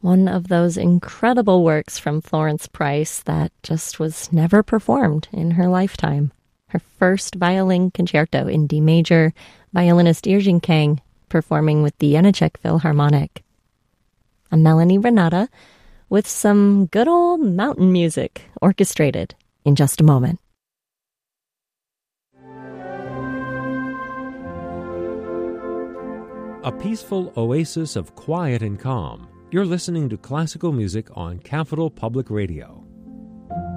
one of those incredible works from Florence Price that just was never performed in her lifetime. Her first violin concerto in D major, violinist Irjin Kang performing with the Janáček Philharmonic. I'm Melanie Renata with some good old mountain music orchestrated in just a moment. A peaceful oasis of quiet and calm. You're listening to classical music on Capital Public Radio.